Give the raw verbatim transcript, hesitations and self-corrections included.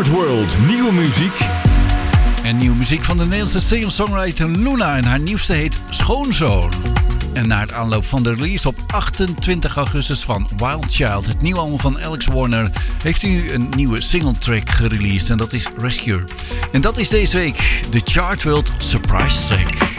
World, nieuwe muziek. En nieuwe muziek van de Nederlandse singer-songwriter Luna en haar nieuwste heet Schoonzoon. En na het aanloop van de release op achtentwintig augustus van Wild Child, het nieuwe album van Alex Warner, heeft hij nu een nieuwe singletrack gereleased en dat is Rescue. En dat is deze week de Chart World Surprise Track.